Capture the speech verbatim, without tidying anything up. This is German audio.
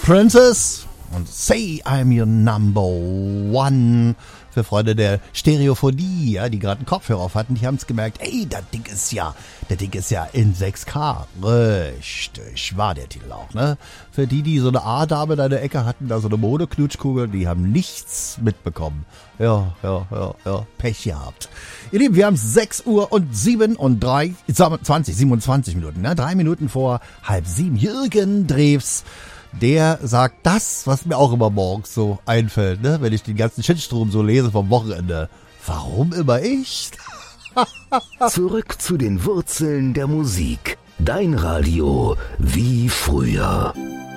Princess und Say I'm Your Number One. Für Freunde der Stereophonie, ja, die gerade einen Kopfhörer auf hatten, die haben es gemerkt, ey, das Ding ist ja, der Ding ist ja in sechs K. Richtig, war der Titel auch, ne? Für die, die so eine A-Dame in der Ecke hatten, da so eine Modeknutschkugel, die haben nichts mitbekommen. Ja, ja, ja, ja, Pech gehabt. Ihr Lieben, wir haben sechs Uhr und sieben und drei, zwanzig, siebenundzwanzig Minuten, ne? Drei Minuten vor halb sieben. Jürgen Drews, der sagt das, was mir auch immer morgens so einfällt, ne? Wenn ich den ganzen Shitstrom so lese vom Wochenende. Warum immer ich? Zurück zu den Wurzeln der Musik. Dein Radio wie früher.